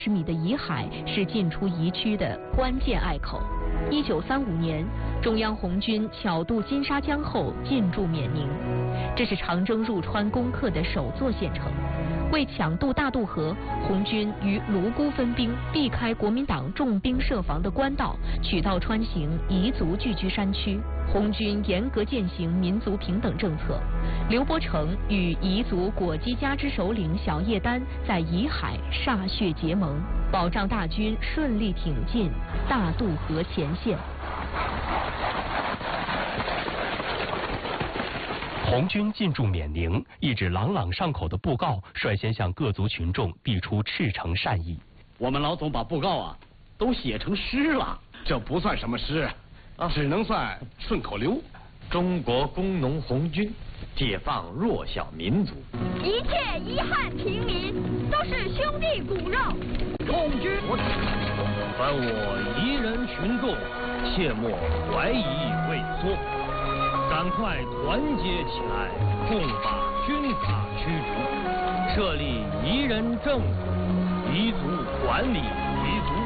米的遗海是进出宜区的关键隘口。1935年，中央红军巧渡金沙江后进驻缅宁，这是长征入川攻克的首座县城。为抢渡大渡河，红军于泸沽分兵，避开国民党重兵设防的官道，取道穿行彝族聚居山区。红军严格践行民族平等政策。刘伯承与彝族果基家之首领小叶丹在宜海歃血结盟，保障大军顺利挺进大渡河前线。 红军进驻缅宁，一纸朗朗上口的布告率先向各族群众递出赤诚善意。 我们老总把布告都写成诗了， 这不算什么诗，只能算顺口溜。 中国工农红军解放弱小民族， 一切遗憾平民都是兄弟骨肉。 共军凡我彝人群众，切莫怀疑畏缩，赶快团结起来，共把军阀驱逐，设立彝人政府，彝族管理彝族。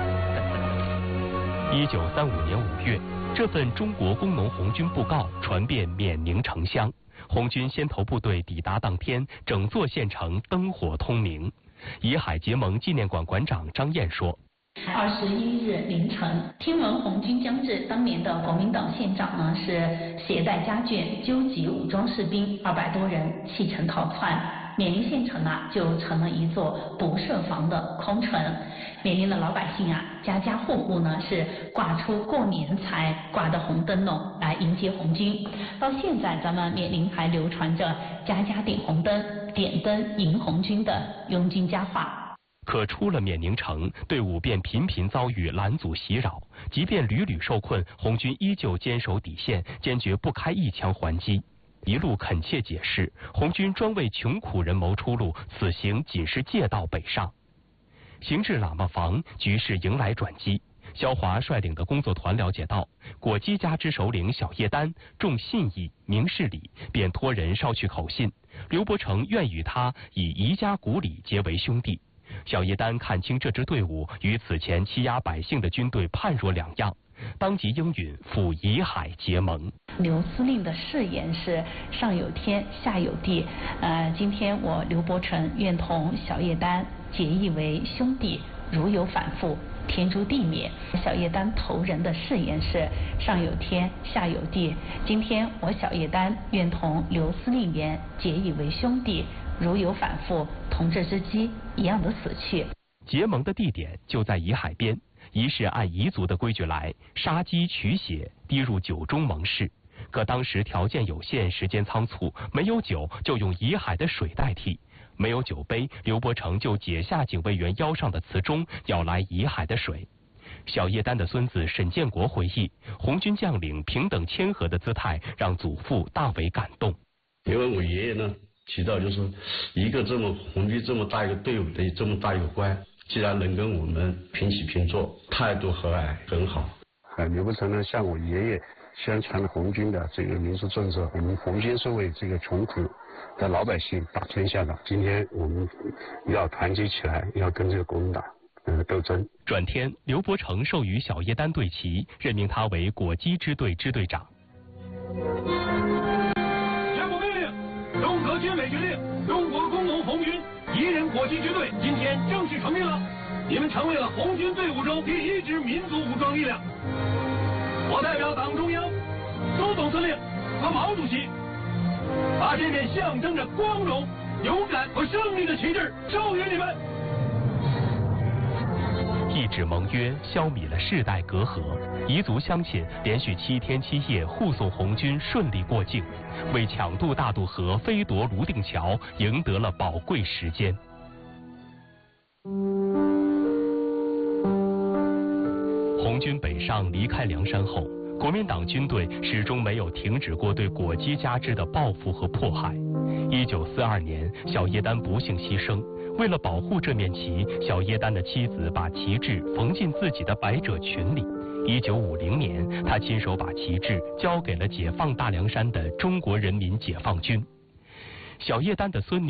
1935年5月，这份中国工农红军布告传遍缅宁城乡。红军先头部队抵达当天，整座县城灯火通明。宜海结盟纪念馆馆长张燕说 ：21日凌晨，听闻红军将至，当年的国民党县长呢是携带家眷，纠集武装士兵200多人弃城逃窜，缅宁县城就成了一座不设防的空城。缅宁的老百姓家家户户呢是挂出过年才挂的红灯笼来迎接红军。到现在，咱们缅宁还流传着家家点红灯、点灯迎红军的拥军佳话。 可出了缅宁城，队伍便频频遭遇拦阻袭扰，即便屡屡受困，红军依旧坚守底线，坚决不开一枪还击。一路恳切解释，红军专为穷苦人谋出路，此行仅是借道北上。行至喇嘛房，局势迎来转机。肖华率领的工作团了解到，果基家之首领小叶丹重信义、明事理，便托人捎去口信，刘伯承愿与他以彝家骨理结为兄弟。小叶丹看清这支队伍与此前欺压百姓的军队判若两样，当即应允赴宜海结盟。 刘司令的誓言是上有天，下有地。今天我刘伯承愿同小叶丹结义为兄弟，如有反复，天诛地灭。小叶丹头人的誓言是上有天，下有地。今天我小叶丹愿同刘司令员结义为兄弟，如有反复，同这只鸡一样的死去。 结盟的地点就在宜海边，仪式按彝族的规矩来，杀鸡取血，滴入酒中盟誓。可当时条件有限，时间仓促，没有酒就用宜海的水代替。没有酒杯，刘伯承就解下警卫员腰上的瓷钟，舀来宜海的水。小叶丹的孙子沈建国回忆，红军将领平等谦和的姿态让祖父大为感动。 因为我爷爷呢提到，就是一个这么红军这么大一个队伍的这么大一个官，既然能跟我们平起平坐，态度和蔼很好。 刘伯承呢向我爷爷宣传了红军的这个民族政策，我们红军是为这个穷苦的老百姓打天下的。今天我们要团结起来，要跟这个国民党斗争。 转天，刘伯承授予小叶丹队旗，任命他为果基支队支队长。 全部命令，综合军委决定，中国工农红军彝人果基支队今天正式成立了，你们成为了红军队伍中第一支民族武装力量。我代表党中央、周总司令和毛主席，把这面象征着光荣、勇敢和胜利的旗帜授予你们。 一纸盟约消弭了世代隔阂，彝族乡亲连续7天7夜护送红军顺利过境，为抢渡大渡河、飞夺泸定桥赢得了宝贵时间。红军北上离开凉山后，国民党军队始终没有停止过对果基家支的报复和迫害。1942年，小叶丹不幸牺牲。为了保护这面旗，小叶丹的妻子把旗帜缝进自己的百褶裙里。1950年，他亲手把旗帜交给了解放大凉山的中国人民解放军。小叶丹的孙女